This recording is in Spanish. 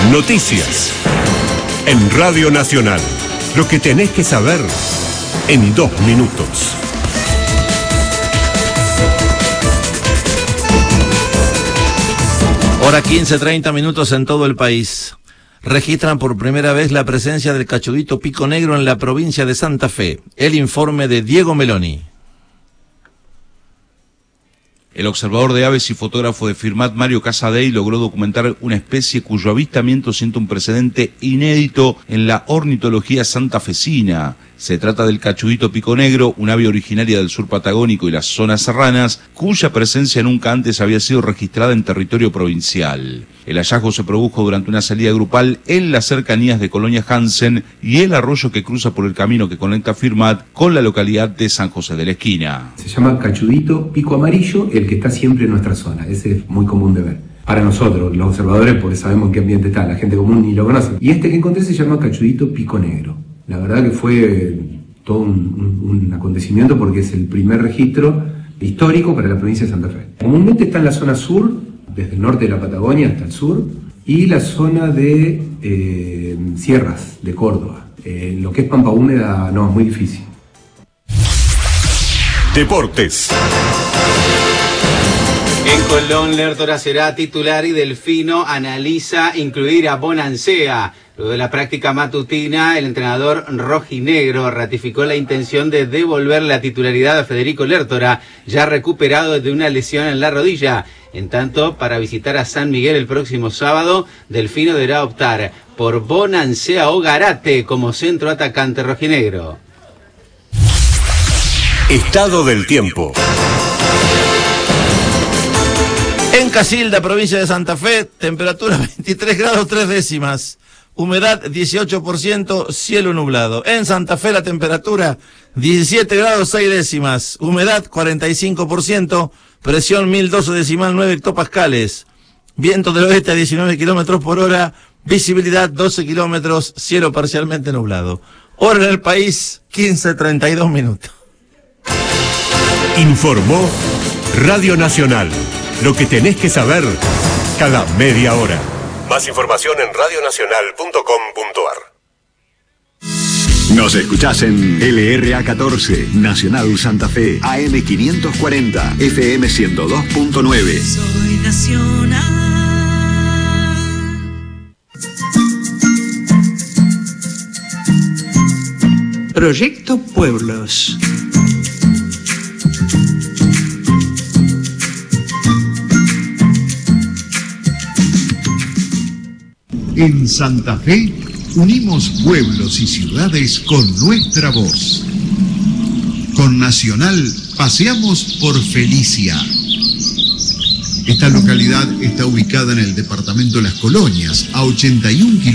Noticias. En Radio Nacional. Lo que tenés que saber en 2 minutos. Hora 15:30 minutos en todo el país. Registran por primera vez la presencia del cachudito pico negro en la provincia de Santa Fe. El informe de Diego Meloni. El observador de aves y fotógrafo de Firmat, Mario Casadei, logró documentar una especie cuyo avistamiento sienta un precedente inédito en la ornitología santafesina. Se trata del cachudito pico negro, un ave originaria del sur patagónico y las zonas serranas, cuya presencia nunca antes había sido registrada en territorio provincial. El hallazgo se produjo durante una salida grupal en las cercanías de Colonia Hansen y el arroyo que cruza por el camino que conecta Firmat con la localidad de San José de la Esquina. Se llama cachudito pico amarillo, el que está siempre en nuestra zona. Ese es muy común de ver. Para nosotros, los observadores, porque sabemos en qué ambiente está, la gente común ni lo conoce. Y este que encontré se llama cachudito pico negro. La verdad que fue todo un acontecimiento porque es el primer registro histórico para la provincia de Santa Fe. Comúnmente está en la zona sur, desde el norte de la Patagonia hasta el sur, y la zona de sierras de Córdoba. Lo que es pampa húmeda, no, es muy difícil. Deportes. En Colón, Lertora será titular y Delfino analiza incluir a Bonansea. Luego de la práctica matutina, el entrenador rojinegro ratificó la intención de devolver la titularidad a Federico Lertora, ya recuperado de una lesión en la rodilla. En tanto, para visitar a San Miguel el próximo sábado, Delfino deberá optar por Bonansea o Garate como centro atacante rojinegro. Estado del tiempo. En Casilda, provincia de Santa Fe, temperatura 23 grados 3 décimas. Humedad 18%, cielo nublado. En Santa Fe la temperatura 17 grados 6 décimas. Humedad 45%, presión 1012,9 hectopascales. Viento del oeste a 19 kilómetros por hora, visibilidad 12 kilómetros, cielo parcialmente nublado. Hora en el país, 15:32 minutos. Informó Radio Nacional. Lo que tenés que saber cada media hora. Más información en radionacional.com.ar. Nos escuchás en LRA 14, Nacional Santa Fe, AM 540, FM 102.9. Soy Nacional. Proyecto Pueblos. En Santa Fe, unimos pueblos y ciudades con nuestra voz. Con Nacional, paseamos por Felicia. Esta localidad está ubicada en el departamento de Las Colonias, a 81 kilómetros